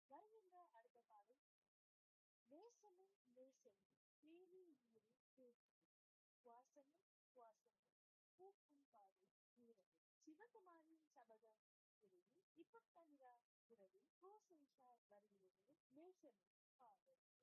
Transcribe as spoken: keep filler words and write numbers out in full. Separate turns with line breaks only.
வருகின்ற அடுத்த பாடல் நேசமும் நேசமும் தேனில் ஊறி பேசும் சுவாசமும் சுவாசமும் பூக்கும் பாதை தூரமும் சிவகுமாரின் சபதம் இறுதி இப்ப தனிரா பிறகு கோசேஷா வருகிறது நேசமும் பாடல்